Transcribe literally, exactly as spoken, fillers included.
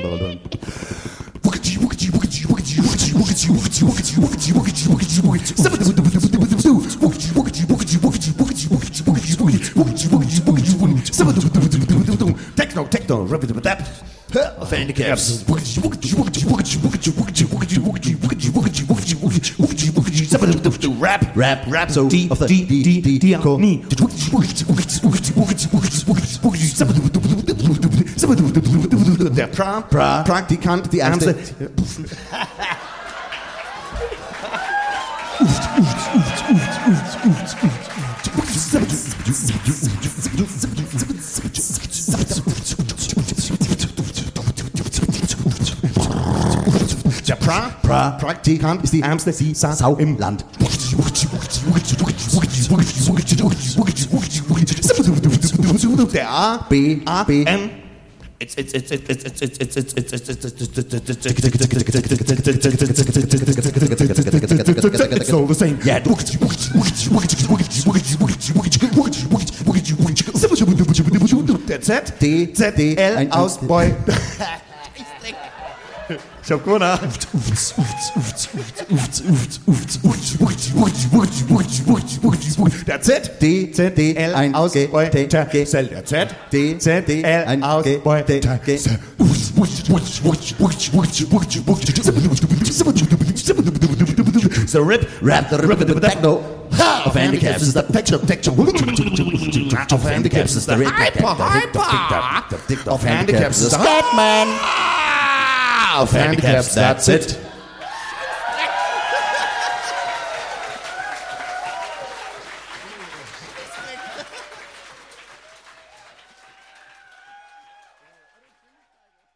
Techno, techno, of handicaps. Rap, rap, rap, so D of the D, D, D, D, D, der pra, pra, Praktikant, die Ärmste. Der pra, pra, Praktikant ist die ärmste sie Sau im Land. Der A, B, A, B, M. It's it's it's it's it's it's it's it's it's it's all the same. Yeah. Der Z, D, Z, D, L, aus, Boy. Ich hab gewonnen. Der Z, D, Z, D, L, ein aus, Boy, T, G, Cell. Der Z, D, Z, D, L, ein aus, Boy, T, G, Cell. So rip, rap, the rip, the techno. Of handicaps is the techno, techno. Of handicaps is the rip, of handicaps is the Scatman. Of handicaps, that's it.